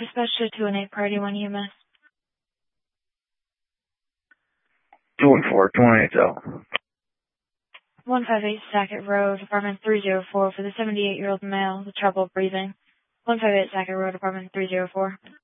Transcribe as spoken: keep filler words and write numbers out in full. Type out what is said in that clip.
Dispatch to two one eight Priority one E M S. two one four, two one eight out. one five eight Sackett Road, apartment three oh four for the seventy-eight-year-old male with trouble breathing. one five eight Sackett Road, apartment three oh four.